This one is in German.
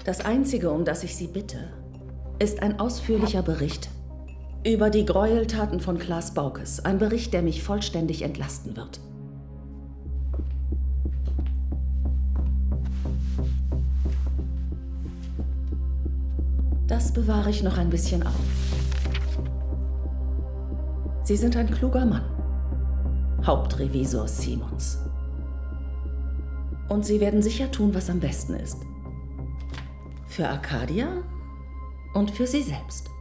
Das Einzige, um das ich Sie bitte, ist ein ausführlicher Bericht über die Gräueltaten von Klaas Baukes. Ein Bericht, der mich vollständig entlasten wird. Das bewahre ich noch ein bisschen auf. Sie sind ein kluger Mann, Hauptrevisor Simons. Und Sie werden sicher tun, was am besten ist. Für Arcadia und für Sie selbst.